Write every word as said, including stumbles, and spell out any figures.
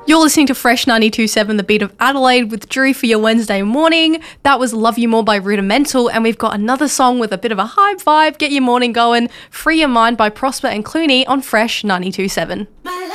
You're listening to Fresh ninety-two point seven, the beat of Adelaide with Drew for your Wednesday morning. That was Love You More by Rudimental, and we've got another song with a bit of a hype vibe. Get your morning going. Free Your Mind by Prosper and Clooney on Fresh ninety-two point seven.